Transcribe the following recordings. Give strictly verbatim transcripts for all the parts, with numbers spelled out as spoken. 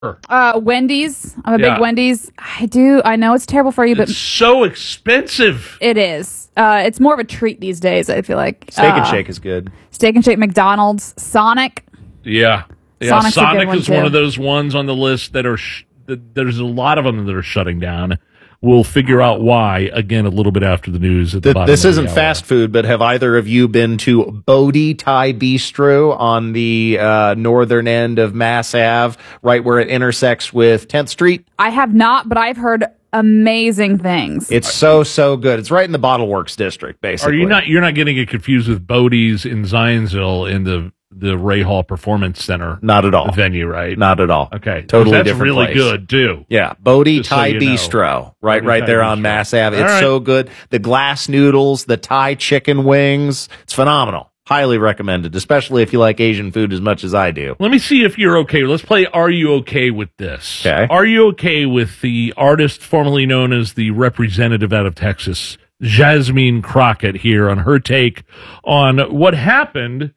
Uh, Wendy's. I'm a Yeah. big Wendy's. I do. I know it's terrible for you, but It's so expensive. it is. Uh, it's more of a treat these days, I feel like. Steak and Uh, Shake is good. Steak and Shake, McDonald's, Sonic. Yeah. Yeah, Sonic's a good Sonic one, is one too. of those ones on the list that are, sh- that there's a lot of them that are shutting down. We'll figure out why, again, a little bit after the news at the Th- bottom this of isn't the hour. fast food, but have either of you been to Bodie Thai Bistro on the uh, northern end of Mass Ave, right where it intersects with tenth Street? I have not, but I've heard amazing things. It's so, so good. It's right in the Bottle Works district, basically. Are you not, you're not getting it confused with Bodie's in Zionsville in the, the Ray Hall Performance Center? Not at all. Venue, right? Not at all. Okay. Totally That's different really place. good, too. Yeah, Bodie Just so Thai you know. Bistro, right, Bodie right Thai there on Bistro. Mass Ave. It's All right. so good. The glass noodles, the Thai chicken wings, it's phenomenal. Highly recommended, especially if you like Asian food as much as I do. Let me see if you're okay. Let's play Are You Okay With This? Okay. Are you okay with the artist formerly known as the representative out of Texas, Jasmine Crockett, here on her take on what happened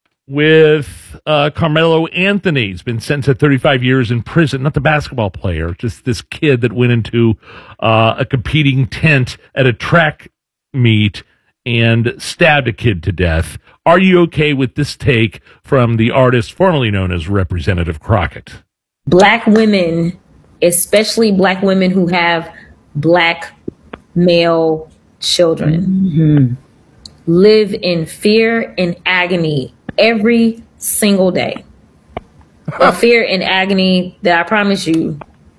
with uh, Carmelo Anthony? He's been sentenced to thirty-five years in prison. Not the basketball player, just this kid that went into uh, a competing tent at a track meet and stabbed a kid to death. Are you okay with this take from the artist formerly known as Representative Crockett? Black women, especially black women who have black male children, live in fear and agony every single day. A fear and agony that I promise you,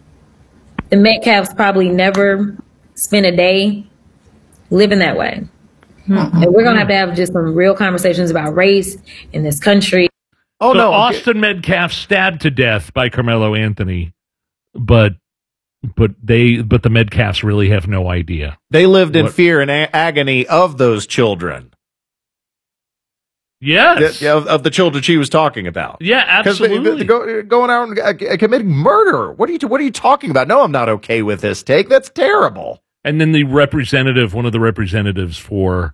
the Metcalfs probably never spent a day living that way. And we're going to have to have just some real conversations about race in this country. Oh, So no. Austin Metcalf stabbed to death by Carmelo Anthony, but but they but the Metcalfs really have no idea. They lived in What- fear and a- agony of those children. Yes. The- of, of the children she was talking about. Yeah, 'Cause they- absolutely. they go, going out and uh, committing murder. What are you What are you talking about? No, I'm not okay with this take. That's terrible. And then the representative, one of the representatives for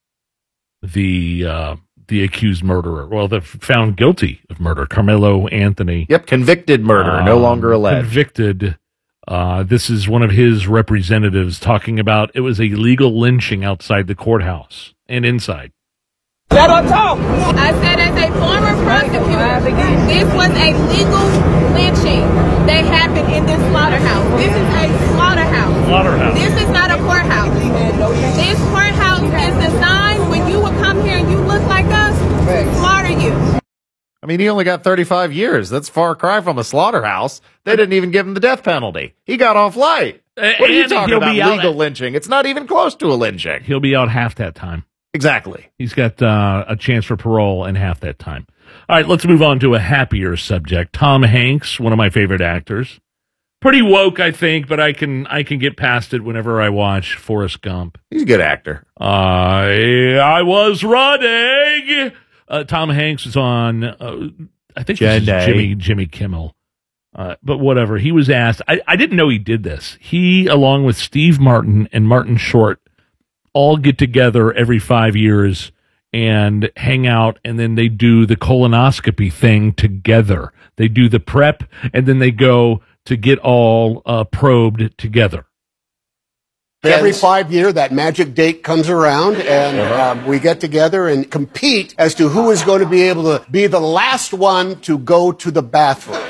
the uh, the accused murderer, well, the found guilty of murder, Carmelo Anthony. Yep, convicted murderer, no Um, longer alleged. Convicted. Uh, this is one of his representatives talking about it was a legal lynching outside the courthouse and inside. Let her talk. I said as a former prosecutor, this was a legal lynching that happened in this slaughterhouse. This is a slaughterhouse. Slaughterhouse. This is not a courthouse. This courthouse is designed when you would come here and you look like us, to slaughter you. I mean, he only got thirty-five years. That's a far cry from a slaughterhouse. They didn't even give him the death penalty. He got off light. Uh, What are you and talking he'll about? be out Legal at- lynching. It's not even close to a lynching. He'll be out half that time. Exactly. He's got uh, a chance for parole in half that time. All right, let's move on to a happier subject. Tom Hanks, one of my favorite actors. Pretty woke, I think, but I can I can get past it whenever I watch Forrest Gump. He's a good actor. I I was running. Uh, Tom Hanks was on. Uh, I think this is Jenny. Jimmy Jimmy Kimmel. Uh, but whatever. He was asked. I, I didn't know he did this. He, along with Steve Martin and Martin Short, all get together every five years and hang out, and then they do the colonoscopy thing together. They do the prep, and then they go to get all uh, probed together. Every five year, that magic date comes around, and um, we get together and compete as to who is going to be able to be the last one to go to the bathroom.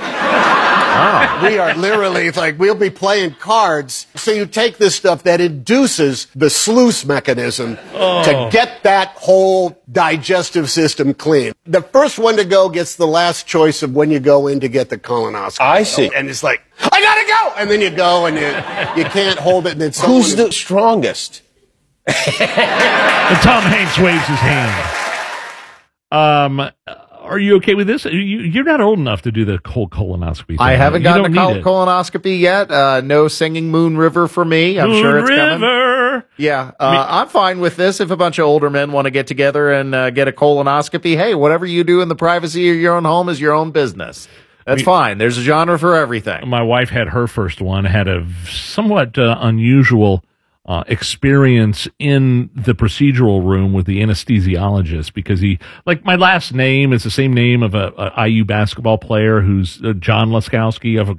We are literally, it's like, we'll be playing cards. So you take this stuff that induces the sluice mechanism Oh. to get that whole digestive system clean. The first one to go gets the last choice of when you go in to get the colonoscopy. I see. And it's like, I gotta go! And then you go and you, you can't hold it, and then someone Who's the strongest? And Tom Hanks waves his hand. Um, are you okay with this? You, you're not old enough to do the whole colonoscopy thing. I haven't You gotten don't a col- need it. colonoscopy yet. Uh, no singing Moon River for me. I'm Moon sure it's coming. River. Yeah, uh, I'm fine with this. If a bunch of older men want to get together and uh, get a colonoscopy, hey, whatever you do in the privacy of your own home is your own business. That's We- fine. There's a genre for everything. My wife had her first one, had a somewhat uh, unusual uh, experience in the procedural room with the anesthesiologist, because he, like, my last name is the same name of a, a I U basketball player who's uh, John Laskowski. I've